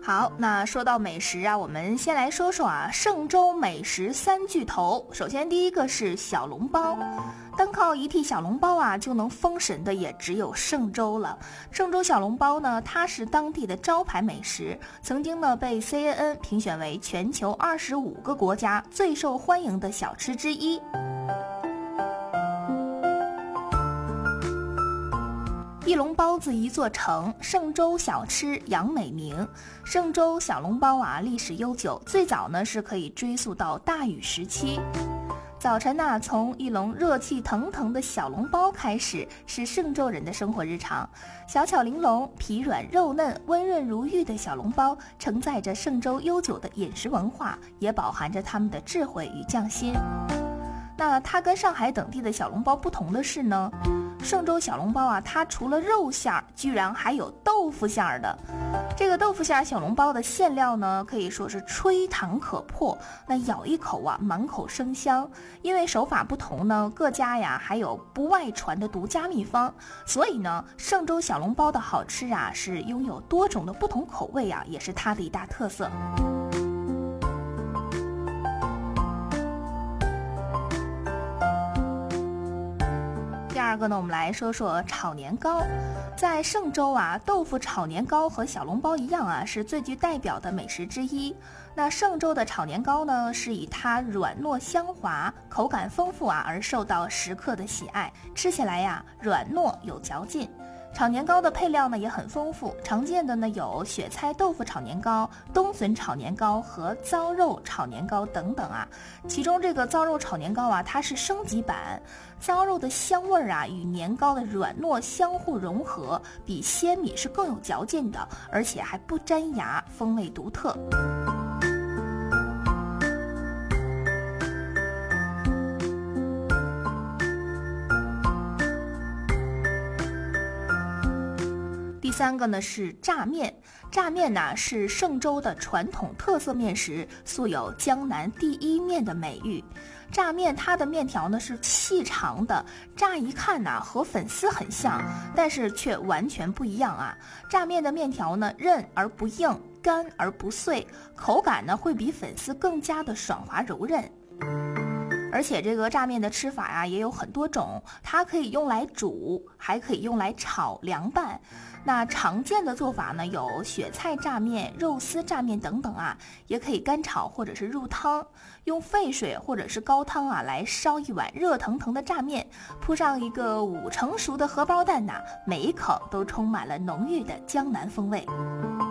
好，那说到美食啊，我们先来说说嵊州美食三巨头。首先第一个是小笼包，单靠一屉小笼包就能封神的也只有嵊州了。嵊州小笼包呢，它是当地的招牌美食，曾经呢被 CNN 评选为全球25个国家最受欢迎的小吃之一。一笼包子一座城，嵊州小吃扬美名。嵊州小笼包历史悠久，最早呢是可以追溯到大禹时期。早晨从一笼热气腾腾的小笼包开始，是嵊州人的生活日常。小巧玲珑、皮软肉嫩、温润如玉的小笼包，承载着嵊州悠久的饮食文化，也饱含着他们的智慧与匠心。那它跟上海等地的小笼包不同的是呢，嵊州小笼包它除了肉馅儿，居然还有豆腐馅儿的。这个豆腐馅小笼包的馅料呢，可以说是吹弹可破，那咬一口满口生香。因为手法不同呢，各家还有不外传的独家秘方，所以呢，嵊州小笼包的好吃是拥有多种的不同口味也是它的一大特色。第二个呢，我们来说说炒年糕。在嵊州豆腐炒年糕和小笼包一样是最具代表的美食之一。那嵊州的炒年糕呢，是以它软糯香滑、口感丰富而受到食客的喜爱，吃起来软糯有嚼劲。炒年糕的配料呢也很丰富，常见的呢有雪菜豆腐炒年糕、冬笋炒年糕和糟肉炒年糕等等其中这个糟肉炒年糕它是升级版，糟肉的香味与年糕的软糯相互融合，比鲜米是更有嚼劲的，而且还不粘牙，风味独特。第三个呢是炸面，炸面是嵊州的传统特色面食，素有江南第一面的美誉。炸面它的面条呢是细长的，乍一看和粉丝很像，但是却完全不一样炸面的面条呢韧而不硬，干而不碎，口感呢会比粉丝更加的爽滑柔韧。而且这个炸面的吃法也有很多种，它可以用来煮，还可以用来炒凉拌。那常见的做法呢有雪菜炸面、肉丝炸面等等也可以干炒或者是入汤，用沸水或者是高汤来烧一碗热腾腾的炸面，铺上一个5成熟的荷包蛋每一口都充满了浓郁的江南风味。